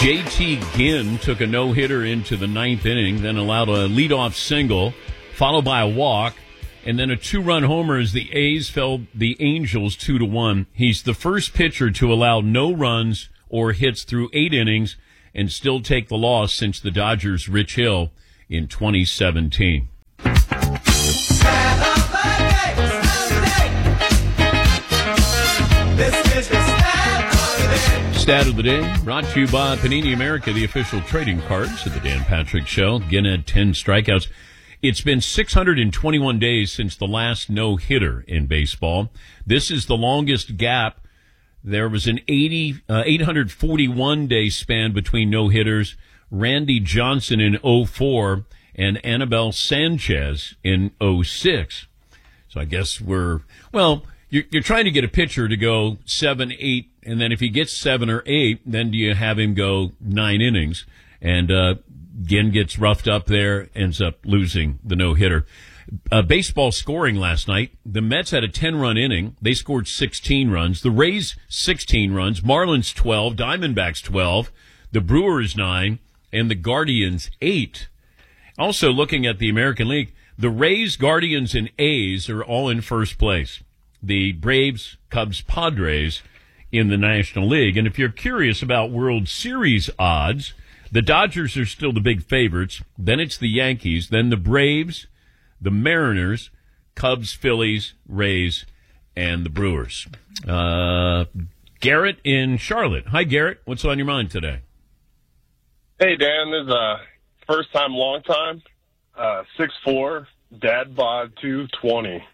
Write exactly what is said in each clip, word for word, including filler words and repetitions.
J T Ginn took a no-hitter into the ninth inning, then allowed a leadoff single, followed by a walk, and then a two-run homer as the A's fell the Angels two to one. He's the first pitcher to allow no runs or hits through eight innings and still take the loss since the Dodgers' Rich Hill in twenty seventeen. Stat of the day brought to you by Panini America, the official trading cards of the Dan Patrick Show. Ginn had ten strikeouts. It's been six hundred twenty-one days since the last no-hitter in baseball. This is the longest gap. There was an eighty, uh, eight hundred forty-one day span between no-hitters. Randy Johnson in oh four and Anibal Sanchez in oh six. So I guess we're, well, you're, you're trying to get a pitcher to go seven, eight, and then if he gets seven or eight, then do you have him go nine innings? And uh, Ginn gets roughed up there, ends up losing the no-hitter. Uh, baseball scoring last night. The Mets had a ten-run inning. They scored sixteen runs. The Rays, sixteen runs. Marlins, twelve. Diamondbacks, twelve. The Brewers, nine. And the Guardians, eight. Also, looking at the American League, the Rays, Guardians, and A's are all in first place. The Braves, Cubs, Padres in the National League. And if you're curious about World Series odds, the Dodgers are still the big favorites. Then it's the Yankees. Then the Braves, the Mariners, Cubs, Phillies, Rays, and the Brewers. Uh, Garrett in Charlotte. Hi, Garrett. What's on your mind today? Hey, Dan. This is a first time, long time. Uh, six four, dad bod two twenty.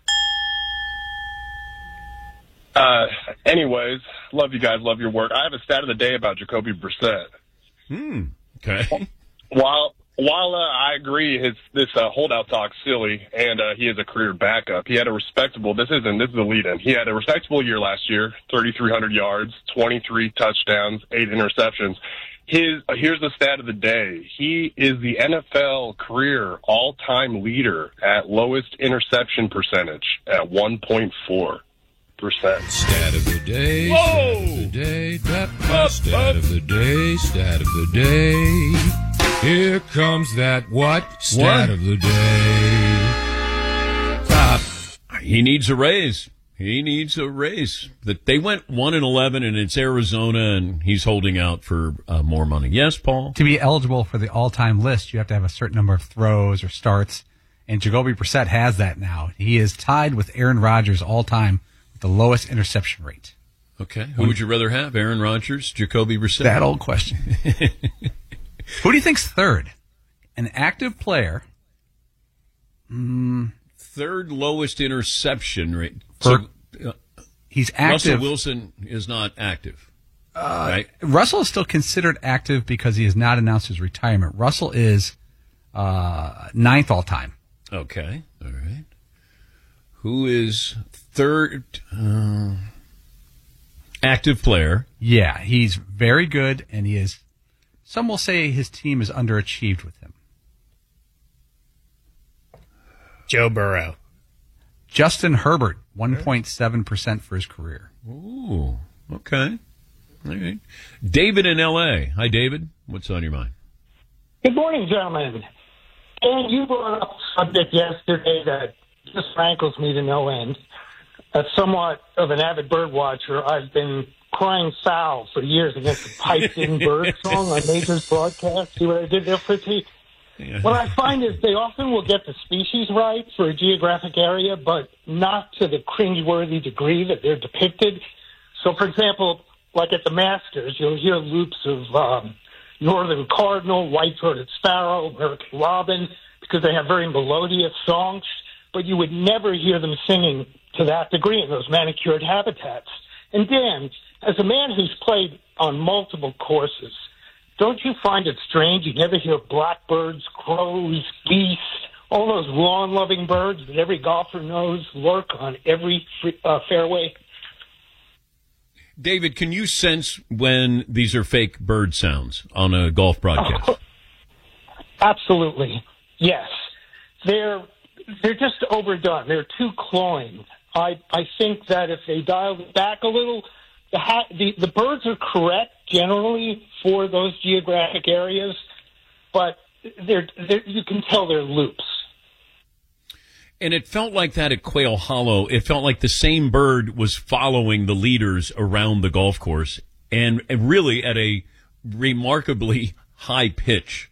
Uh, anyways, love you guys. Love your work. I have a stat of the day about Jacoby Brissett. Hmm. Okay. While while uh, I agree, his this uh, holdout talk's silly, and uh, he is a career backup. He had a respectable. This isn't. This is the lead-in. He had a respectable year last year: thirty-three hundred yards, twenty-three touchdowns, eight interceptions. His uh, here's the stat of the day. He is the N F L career all-time leader at lowest interception percentage at one point four percent. Stat of the day. Whoa! Stat of the day. That, that, stat of the day. Stat of the day. Here comes that what? Stat What? of the day. Uh, he needs a raise. He needs a raise. That they went one and eleven, and it's Arizona, and he's holding out for uh, more money. Yes, Paul. To be eligible for the all-time list, you have to have a certain number of throws or starts, and Jacoby Brissett has that now. He is tied with Aaron Rodgers all-time with the lowest interception rate. Okay. Who would you rather have, Aaron Rodgers, Jacoby Brissett? That old question. Who do you think's third? An active player. Mm, Third lowest interception rate. For- So, uh, he's active. Russell Wilson is not active, Uh, right? Russell is still considered active because he has not announced his retirement. Russell is uh, ninth all-time. Okay. All right. Who is third uh, active player? Yeah, he's very good, and he is. Some will say his team is underachieved with him. Joe Burrow. Justin Herbert, one point seven percent for his career. Ooh. Okay. All right. David in L A. Hi, David. What's on your mind? Good morning, gentlemen. And you brought up a subject yesterday that just rankles me to no end. As somewhat of an avid bird watcher, I've been crying foul for years against the piped-in bird song on Major's broadcast. See what I did there, Fritzy? Yeah. What I find is they often will get the species right for a geographic area, but not to the cringeworthy degree that they're depicted. So, for example, like at the Masters, you'll hear loops of um, northern cardinal, white-throated sparrow, American robin, because they have very melodious songs, but you would never hear them singing to that degree in those manicured habitats. And Dan, as a man who's played on multiple courses, don't you find it strange you never hear blackbirds, crows, geese, all those lawn-loving birds that every golfer knows lurk on every free, uh, fairway? David, can you sense when these are fake bird sounds on a golf broadcast? Oh, absolutely, yes. They're they're just overdone. They're too cloying. I I think that if they dialed it back a little, the, ha- the the birds are correct generally for those geographic areas, but they're, they're you can tell they're loops. And it felt like that at Quail Hollow. It felt like the same bird was following the leaders around the golf course, and, and really at a remarkably high pitch.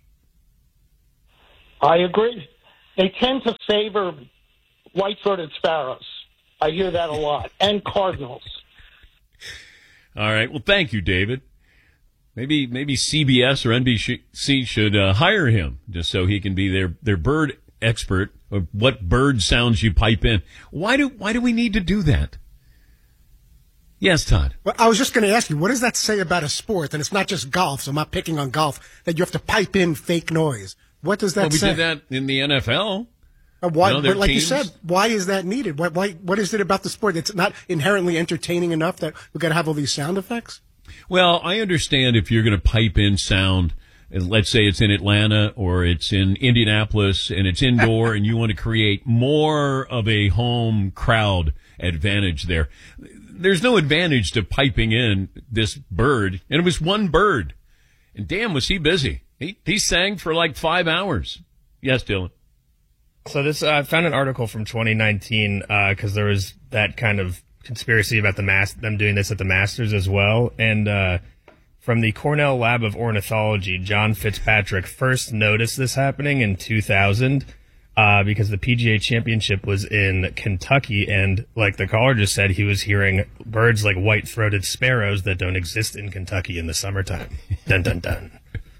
I agree. They tend to favor white-throated sparrows. I hear that a lot, and cardinals. All right. Well, thank you, David. Maybe maybe C B S or N B C should uh, hire him just so he can be their, their bird expert of what bird sounds you pipe in. Why do why do we need to do that? Yes, Todd. Well, I was just going to ask you, what does that say about a sport? And it's not just golf, so I'm not picking on golf, that you have to pipe in fake noise. What does that well, we say? did that in the N F L. Uh, why, you know, but like teams. you said, why is that needed? Why, why, what is it about the sport that's not inherently entertaining enough that we've got to have all these sound effects? Well, I understand if you're going to pipe in sound, let's say it's in Atlanta or it's in Indianapolis and it's indoor and you want to create more of a home crowd advantage there. There's no advantage to piping in this bird. And it was one bird. And damn, was he busy. He, he sang for like five hours. Yes, Dylan. So this, uh, I found an article from twenty nineteen because uh, there was that kind of conspiracy about the mas- them doing this at the Masters as well. And uh, from the Cornell Lab of Ornithology, John Fitzpatrick first noticed this happening in two thousand uh, because the P G A Championship was in Kentucky. And like the caller just said, he was hearing birds like white-throated sparrows that don't exist in Kentucky in the summertime. Dun, dun, dun.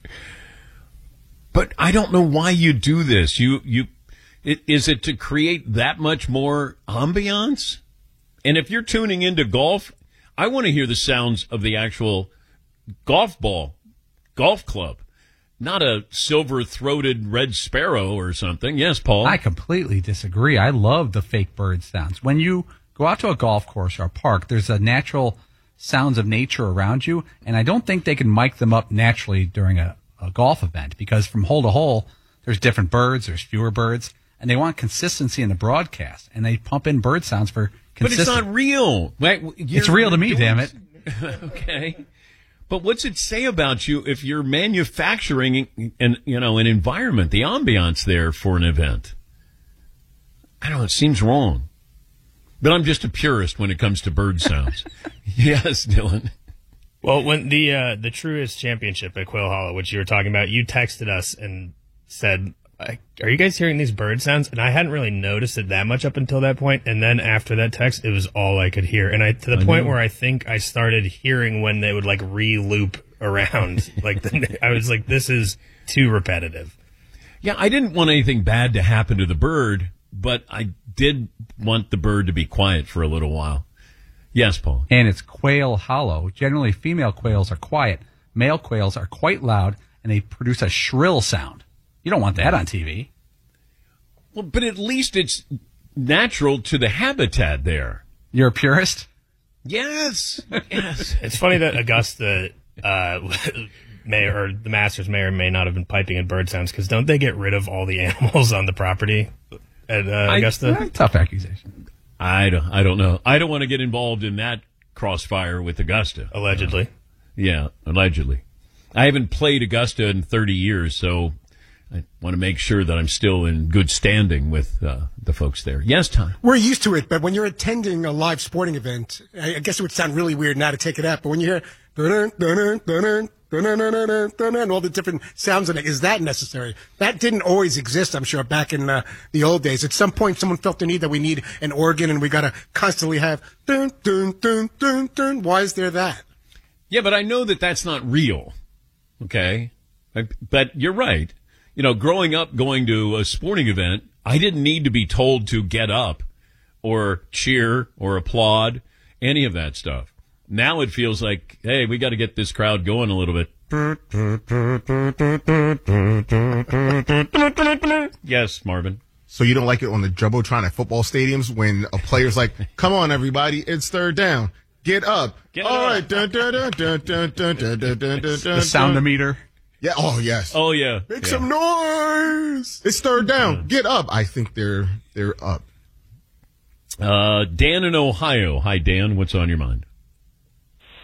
But I don't know why you do this. You, you, it, is it to create that much more ambiance? And if you're tuning into golf, I want to hear the sounds of the actual golf ball, golf club, not a silver-throated red sparrow or something. Yes, Paul? I completely disagree. I love the fake bird sounds. When you go out to a golf course or a park, there's a natural sounds of nature around you, and I don't think they can mic them up naturally during a, a golf event because from hole to hole, there's different birds, there's fewer birds, and they want consistency in the broadcast, and they pump in bird sounds for But it's not real. It's real to me, damn it. Okay. But what's it say about you if you're manufacturing an, you know, an environment, the ambiance there for an event? I don't know. It seems wrong. But I'm just a purist when it comes to bird sounds. Yes, Dylan. Well, when the uh, the Truist Championship at Quail Hollow, which you were talking about, you texted us and said, are you guys hearing these bird sounds? And I hadn't really noticed it that much up until that point. And then after that text, it was all I could hear. And I to the I point know. where I think I started hearing when they would like re-loop around. like the, I was like, this is too repetitive. Yeah, I didn't want anything bad to happen to the bird, but I did want the bird to be quiet for a little while. Yes, Paul. And it's Quail Hollow. Generally, female quails are quiet. Male quails are quite loud, and they produce a shrill sound. You don't want that on T V. Well, but at least it's natural to the habitat there. You're a purist? Yes. Yes. It's funny that Augusta uh, may or the Masters may or may not have been piping in bird sounds because don't they get rid of all the animals on the property at uh, Augusta? I, tough accusation. I don't, I don't know. I don't want to get involved in that crossfire with Augusta. Allegedly. Uh, yeah, allegedly. I haven't played Augusta in thirty years, so I want to make sure that I'm still in good standing with uh, the folks there. Yes, Tom? We're used to it, but when you're attending a live sporting event, I guess it would sound really weird now to take it out, but when you hear dun dun dun dun dun and all the different sounds in it, is that necessary? That didn't always exist, I'm sure, back in uh, the old days. At some point, someone felt the need that we need an organ and we got to constantly have dun dun dun dun dun. Why is there that? Yeah, but I know that that's not real, okay? But you're right. You know, growing up going to a sporting event, I didn't need to be told to get up or cheer or applaud, any of that stuff. Now it feels like, hey, we got to get this crowd going a little bit. Yes, Marvin. So you don't like it on the Jumbotron at football stadiums when a player's like, come on, everybody, it's third down. Get up. Get All up. right. Dun, dun, dun, dun, dun, dun, dun, dun, dun, The dun, soundometer. Yeah. Oh, yes. Oh, yeah. Make yeah. some noise. It's third down. Get up. I think they're they're up. Uh, Dan in Ohio. Hi, Dan. What's on your mind?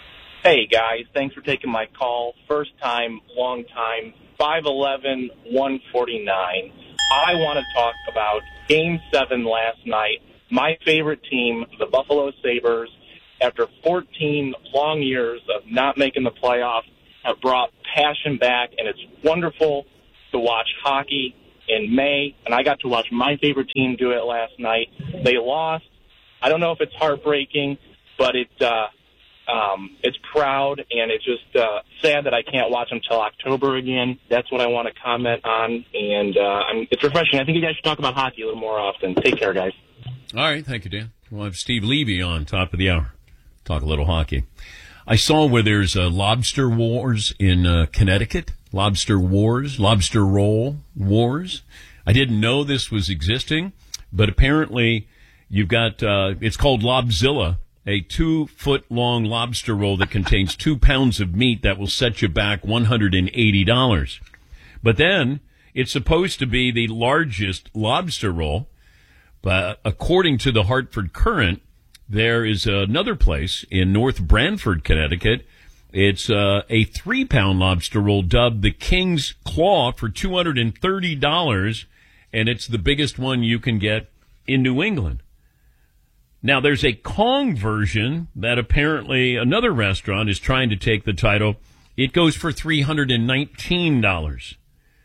Hey, guys. Thanks for taking my call. First time, long time, five eleven, one forty-nine. I want to talk about Game seven last night. My favorite team, the Buffalo Sabres, after fourteen long years of not making the playoffs, have brought passion back, and it's wonderful to watch hockey in May. And I got to watch my favorite team do it last night. They lost. I don't know if it's heartbreaking, but it, uh, um, it's proud, and it's just uh, sad that I can't watch them till October again. That's what I want to comment on, and uh, I'm, it's refreshing. I think you guys should talk about hockey a little more often. Take care, guys. All right, thank you, Dan. We'll have Steve Levy on top of the hour. Talk a little hockey. I saw where there's uh, lobster wars in uh, Connecticut. Lobster wars, lobster roll wars. I didn't know this was existing, but apparently you've got, uh, it's called Lobzilla, a two-foot-long lobster roll that contains two pounds of meat that will set you back one hundred eighty dollars. But then it's supposed to be the largest lobster roll. But according to the Hartford Courant, there is another place in North Branford, Connecticut. It's uh, a three-pound lobster roll dubbed the King's Claw for two hundred thirty dollars, and it's the biggest one you can get in New England. Now, there's a Kong version that apparently another restaurant is trying to take the title. It goes for three hundred nineteen dollars.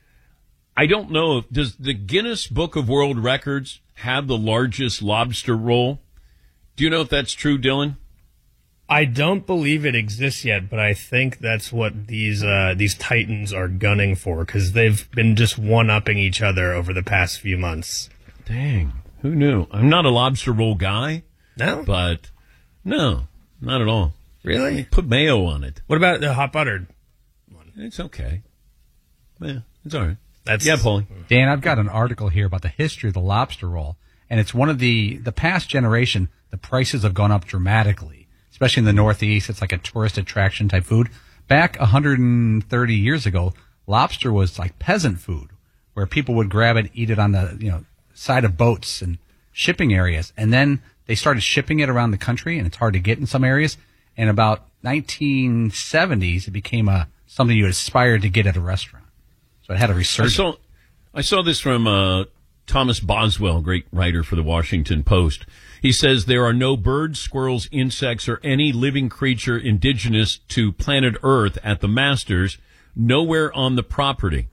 I don't know, if does the Guinness Book of World Records have the largest lobster roll? Do you know if that's true, Dylan? I don't believe it exists yet, but I think that's what these uh, these titans are gunning for, because they've been just one-upping each other over the past few months. Dang, who knew? I'm not a lobster roll guy. No? But, no, not at all. Really? Put mayo on it. What about the hot buttered one? It's okay. Yeah, it's all right. That's, yeah, Paulie. Dan, I've got an article here about the history of the lobster roll, and it's one of the, the past generation, the prices have gone up dramatically, especially in the Northeast. It's like a tourist attraction type food. Back one hundred thirty years ago, lobster was like peasant food, where people would grab it, eat it on the, you know, side of boats and shipping areas. And then they started shipping it around the country, and it's hard to get in some areas. And about nineteen seventies, it became a something you aspired to get at a restaurant. So it had a resurgence. I saw, I saw this from uh, Thomas Boswell, great writer for the Washington Post. He says there are no birds, squirrels, insects, or any living creature indigenous to planet Earth at the Masters, nowhere on the property.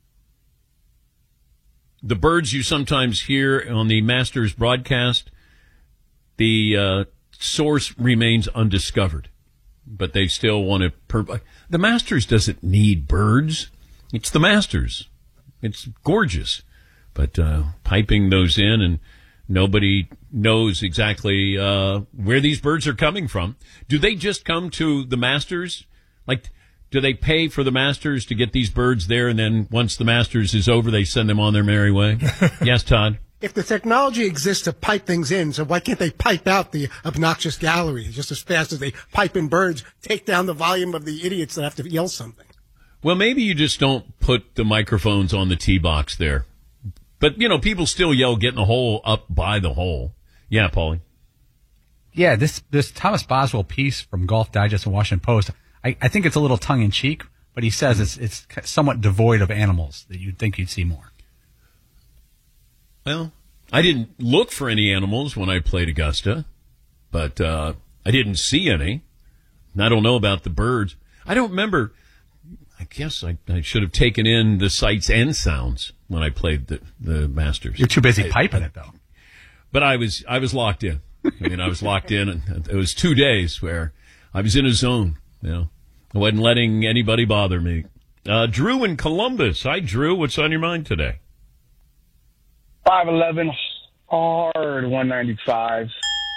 The birds you sometimes hear on the Masters broadcast, the uh, source remains undiscovered, but they still want to. Per- the Masters doesn't need birds. It's the Masters. It's gorgeous, but uh, piping those in, and nobody knows exactly uh, where these birds are coming from. Do they just come to the Masters? Like, do they pay for the Masters to get these birds there, and then once the Masters is over, they send them on their merry way? Yes, Todd? If the technology exists to pipe things in, so why can't they pipe out the obnoxious gallery just as fast as they pipe in birds, take down the volume of the idiots that have to yell something? Well, maybe you just don't put the microphones on the tee box there. But, you know, people still yell, getting a hole up by the hole. Yeah, Paulie? Yeah, this, this Thomas Boswell piece from Golf Digest and Washington Post, I, I think it's a little tongue-in-cheek, but he says it's, it's somewhat devoid of animals that you'd think you'd see more. Well, I didn't look for any animals when I played Augusta, but uh, I didn't see any. And I don't know about the birds. I don't remember. I guess I, I should have taken in the sights and sounds when I played the, the Masters. You're too busy I, piping I, it, though. But I was I was locked in. I mean, I was locked in, and it was two days where I was in a zone. You know, I wasn't letting anybody bother me. Uh, Drew in Columbus. Hi, Drew. What's on your mind today? five eleven, hard one ninety-five.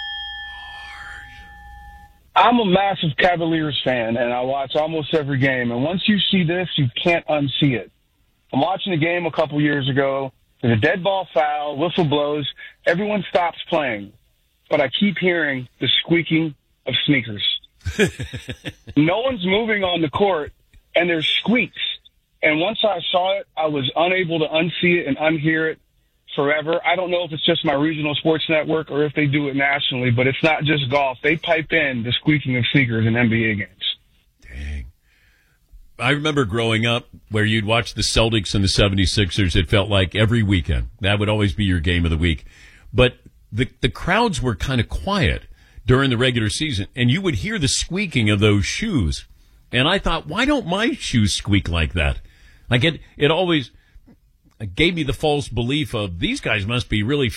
I'm a massive Cavaliers fan, and I watch almost every game. And once you see this, you can't unsee it. I'm watching a game a couple years ago. There's a dead ball foul, whistle blows. Everyone stops playing. But I keep hearing the squeaking of sneakers. No one's moving on the court, and there's squeaks. And once I saw it, I was unable to unsee it and unhear it forever. I don't know if it's just my regional sports network or if they do it nationally, but it's not just golf. They pipe in the squeaking of sneakers in N B A games. I remember growing up where you'd watch the Celtics and the seventy-sixers. It felt like every weekend. That would always be your game of the week. But the the crowds were kind of quiet during the regular season, and you would hear the squeaking of those shoes. And I thought, why don't my shoes squeak like that? Like it, it always gave me the false belief of these guys must be really